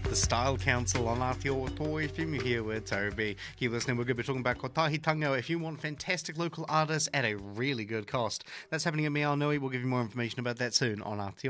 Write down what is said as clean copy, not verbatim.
the Style Council on Aotearoa FM. You're here with Toby. Keep listening, we're going to be talking about Kotahi Tango if you want fantastic local artists at a really good cost. That's happening at Meow Nui. We'll give you more information about that soon on Aotearoa.